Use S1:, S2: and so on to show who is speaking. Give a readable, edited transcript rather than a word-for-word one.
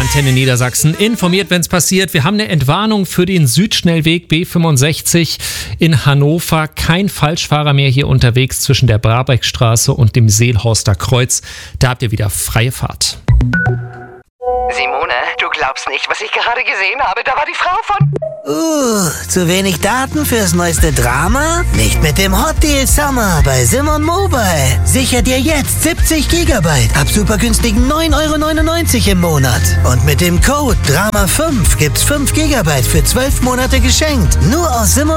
S1: Antenne Niedersachsen informiert, wenn es passiert. Wir haben eine Entwarnung für den Südschnellweg B65 in Hannover. Kein Falschfahrer mehr hier unterwegs zwischen der Brabeckstraße und dem Seelhorster Kreuz. Da habt ihr wieder freie Fahrt.
S2: Simone, du glaubst nicht, was ich gerade gesehen habe. Da war die Frau von...
S3: Zu wenig Daten fürs neueste Drama? Nicht mit dem Hot Deal Summer bei Simon Mobile. Sicher dir jetzt 70 Gigabyte ab super günstigen 9,99 € im Monat. Und mit dem Code DRAMA5 gibt's 5 Gigabyte für 12 Monate geschenkt. Nur aus Simon